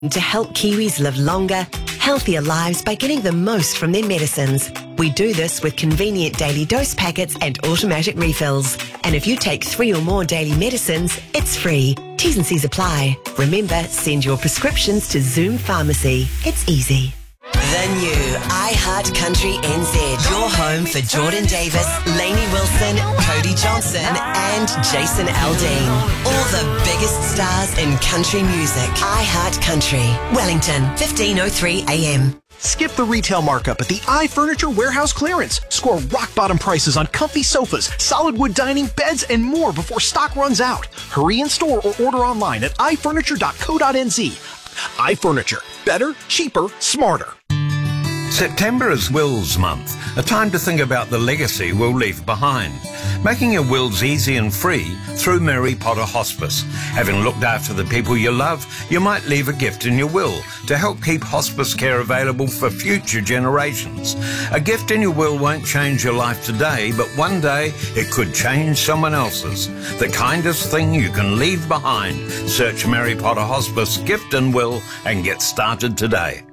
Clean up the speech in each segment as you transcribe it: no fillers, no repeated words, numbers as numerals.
To help Kiwis live longer, healthier lives by getting the most from their medicines. We do this with convenient daily dose packets and automatic refills. And if you take 3 or more daily medicines, it's free. T's and C's apply. Remember, send your prescriptions to Zoom Pharmacy. It's easy. The new iHeart Country NZ. Your home for Jordan Davis, Lainey Wilson, Cody Johnson and Jason Aldean. All the biggest stars in country music. iHeart Country. Wellington, 15:03 a.m. Skip the retail markup at the iFurniture Warehouse Clearance. Score rock-bottom prices on comfy sofas, solid wood dining, beds, and more before stock runs out. Hurry in store or order online at ifurniture.co.nz. iFurniture. Better, cheaper, smarter. September is Wills Month, a time to think about the legacy we'll leave behind. Making your wills easy and free through Mary Potter Hospice. Having looked after the people you love, you might leave a gift in your will to help keep hospice care available for future generations. A gift in your will won't change your life today, but one day it could change someone else's. The kindest thing you can leave behind. Search Mary Potter Hospice Gift and Will and get started today.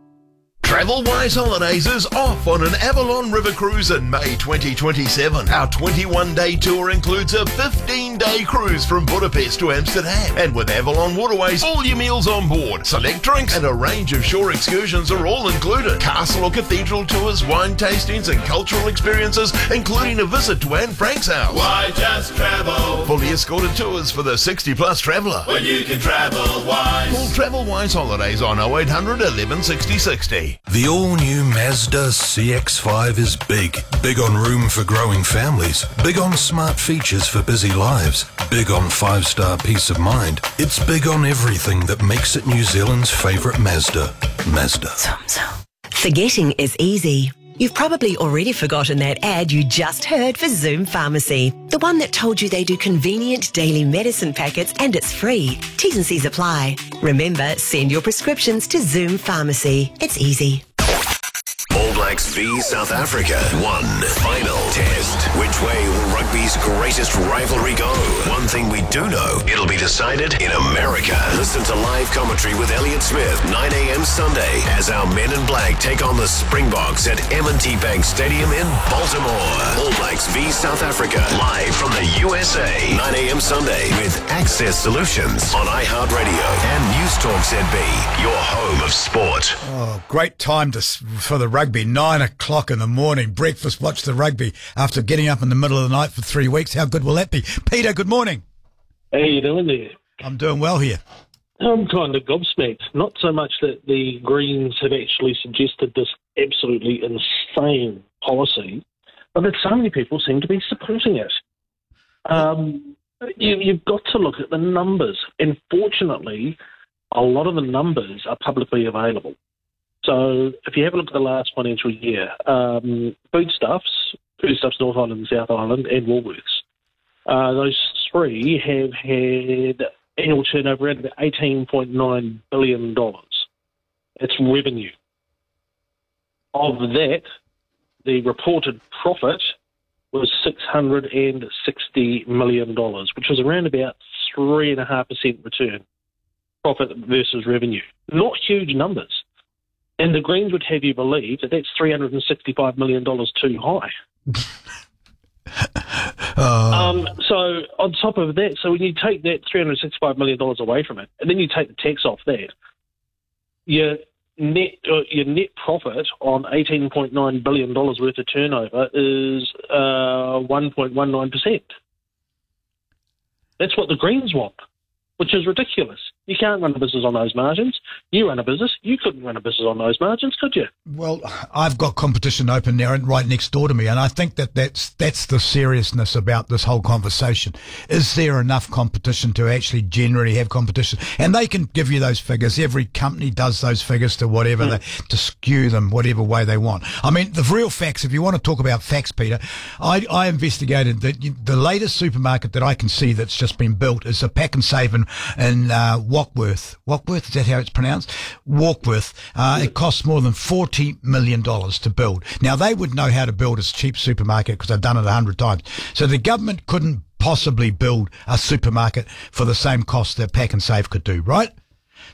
Travel Wise Holidays is off on an Avalon River cruise in May 2027. Our 21-day tour includes a 15-day cruise from Budapest to Amsterdam. And with Avalon Waterways, all your meals on board, select drinks and a range of shore excursions are all included. Castle or cathedral tours, wine tastings and cultural experiences, including a visit to Anne Frank's house. Why just travel? Fully escorted tours for the 60-plus traveller. When you can travel wise. Call Travel Wise Holidays on 0800 11 60 60. The all-new Mazda CX-5 is big. Big on room for growing families. Big on smart features for busy lives. Big on 5-star peace of mind. It's big on everything that makes it New Zealand's favourite Mazda. Mazda. Forgetting is easy. You've probably already forgotten that ad you just heard for Zoom Pharmacy. The one that told you they do convenient daily medicine packets and it's free. T's and C's apply. Remember, send your prescriptions to Zoom Pharmacy. It's easy. All Blacks v South Africa. One final test. Which way will rugby's greatest rivalry go? One thing we do know, it'll be decided in America. Listen to live commentary with Elliot Smith, 9 a.m. Sunday, as our men in black take on the Springboks at M&T Bank Stadium in Baltimore. All Blacks v South Africa, live from the USA, 9 a.m. Sunday, with Access Solutions on iHeartRadio and News Talk ZB, your home of sport. Oh, great time for the rugby. 9 o'clock in the morning. Breakfast, watch the rugby after getting up in the middle of the night for 3 weeks. How good will that be? Peter, good morning. How you doing there? I'm doing well here. I'm kind of gobsmacked. Not so much that the Greens have actually suggested this absolutely insane policy, but that so many people seem to be supporting it. You've got to look at the numbers. And fortunately, a lot of the numbers are publicly available. So if you have a look at the last financial year, Foodstuffs North Island and South Island, and Woolworths, those three have had annual turnover around about $18.9 billion. It's revenue. Of that, the reported profit was $660 million, which was around about 3.5% return, profit versus revenue. Not huge numbers. And the Greens would have you believe that that's $365 million too high. So on top of that, so when you take that $365 million away from it, and then you take the tax off that, your net profit on $18.9 billion worth of turnover is 1.19%. That's what the Greens want, which is ridiculous. You can't run a business on those margins. You run a business. You couldn't run a business on those margins, could you? Well, I've got competition open there and right next door to me, and I think that's the seriousness about this whole conversation. Is there enough competition to actually generally have competition? And they can give you those figures. Every company does those figures to whatever to skew them whatever way they want. I mean, the real facts, if you want to talk about facts, Peter, I investigated that the latest supermarket that I can see that's just been built is a Pack and Save in Warkworth. Warkworth, is that how it's pronounced? Warkworth. It costs more than $40 million to build. Now, they would know how to build a cheap supermarket because they've done it 100 times. So the government couldn't possibly build a supermarket for the same cost that Pack and Save could do, right?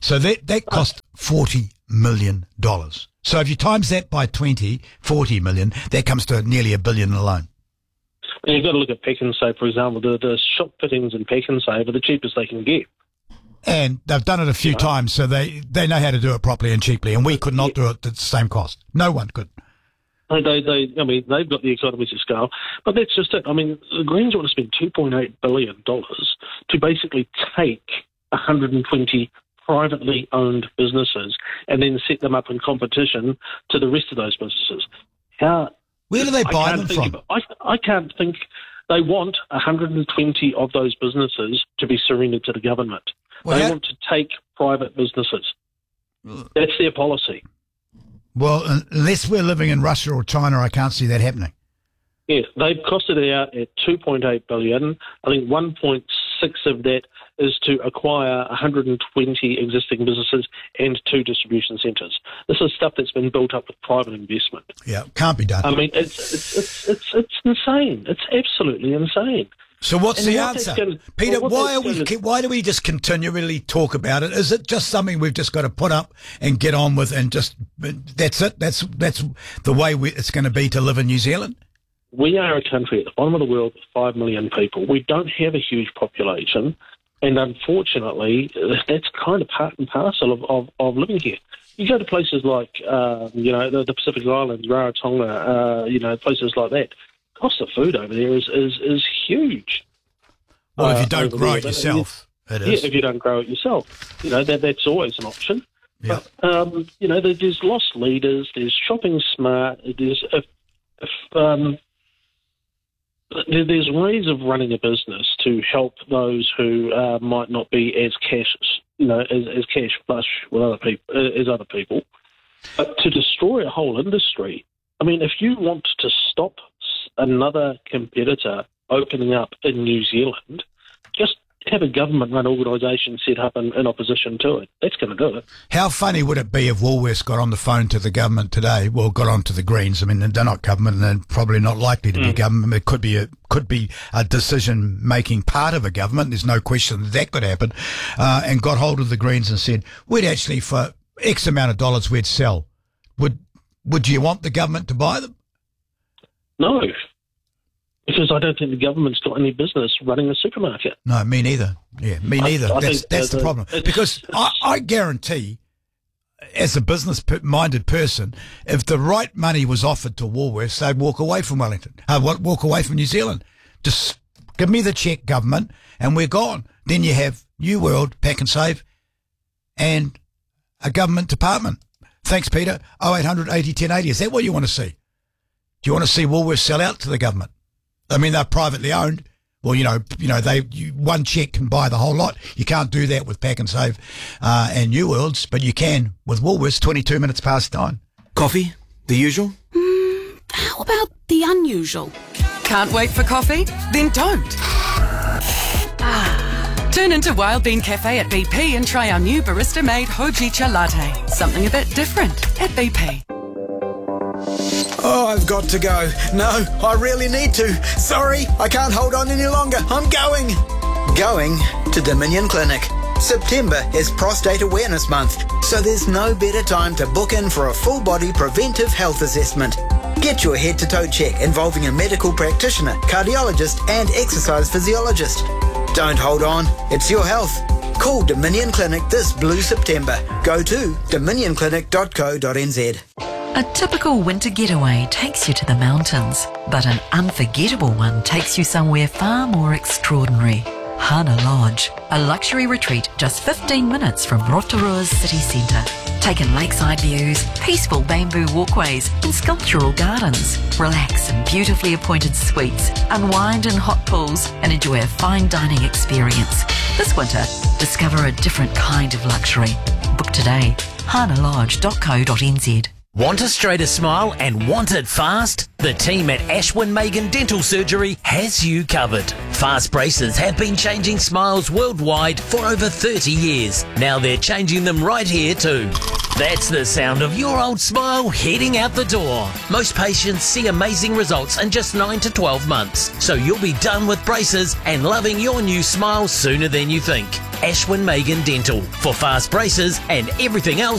So that cost $40 million. So if you times that by 20, 40 million, that comes to nearly $1 billion alone. And you've got to look at Pack and Save, for example. The shop fittings in Pack and Save are the cheapest they can get. And they've done it a few times, so they know how to do it properly and cheaply, and we could not do it at the same cost. No one could. They've got the economies of scale, but that's just it. I mean, the Greens want to spend $2.8 billion to basically take 120 privately owned businesses and then set them up in competition to the rest of those businesses. Where do they buy them from? I can't think. They want 120 of those businesses to be surrendered to the government. They want to take private businesses. That's their policy. Well, unless we're living in Russia or China, I can't see that happening. Yeah, they've costed it out at $2.8 billion. I think 1.6 of that is to acquire 120 existing businesses and 2 distribution centres. This is stuff that's been built up with private investment. Yeah, can't be done. I mean, it's insane. It's absolutely insane. So what's the answer? Peter, why do we just continually talk about it? Is it just something we've just got to put up and get on with and just, that's it? That's the way it's going to be to live in New Zealand? We are a country at the bottom of the world with 5 million people. We don't have a huge population, and unfortunately, that's kind of part and parcel of living here. You go to places like, the Pacific Islands, Rarotonga, places like that. Cost of food over there is huge. Well, if you don't grow it yourself, it is. Yeah, if you don't grow it yourself, that's always an option. Yeah. But, there's lost leaders. There's shopping smart. There's ways of running a business to help those who might not be as cash flush with other people. But to destroy a whole industry, I mean, if you want to stop another competitor opening up in New Zealand, just have a government-run organisation set up in opposition to it. That's going to do it. How funny would it be if Woolworths got on the phone to the government today? Well, got on to the Greens. I mean, they're not government and they're probably not likely to be government. It could be a decision-making part of a government. There's no question that could happen. And got hold of the Greens and said, we'd actually, for X amount of dollars, we'd sell. Would you want the government to buy them? No, because I don't think the government's got any business running a supermarket. No, me neither. Yeah, me neither. That's the problem. Because I guarantee, as a business-minded person, if the right money was offered to Woolworths, they'd walk away from Wellington, walk away from New Zealand. Just give me the check, government, and we're gone. Then you have New World, Pack and Save, and a government department. Thanks, Peter. 0800 80 1080. Is that what you want to see? Do you want to see Woolworths sell out to the government? I mean, they're privately owned. Well, one check can buy the whole lot. You can't do that with Pack and Save and New Worlds, but you can with Woolworths. 22 minutes past 9. Coffee? The usual? How about the unusual? Can't wait for coffee? Then don't. Tune into Wild Bean Cafe at BP and try our new barista-made Hojicha latte. Something a bit different at BP. Oh, I've got to go. No, I really need to. Sorry, I can't hold on any longer. I'm going to Dominion Clinic. September is Prostate Awareness Month, so there's no better time to book in for a full-body preventive health assessment. Get your head-to-toe check involving a medical practitioner, cardiologist and exercise physiologist. Don't hold on, it's your health. Call Dominion Clinic this Blue September. Go to dominionclinic.co.nz. A typical winter getaway takes you to the mountains, but an unforgettable one takes you somewhere far more extraordinary. Hana Lodge, a luxury retreat just 15 minutes from Rotorua's city centre. Take in lakeside views, peaceful bamboo walkways and sculptural gardens. Relax in beautifully appointed suites, unwind in hot pools and enjoy a fine dining experience. This winter, discover a different kind of luxury. Book today, hanalodge.co.nz. Want a straighter smile and want it fast? The team at Ashwin Megan Dental Surgery has you covered. Fast braces have been changing smiles worldwide for over 30 years. Now they're changing them right here too. That's the sound of your old smile heading out the door. Most patients see amazing results in just 9 to 12 months, so you'll be done with braces and loving your new smile sooner than you think. Ashwin Megan Dental for fast braces and everything else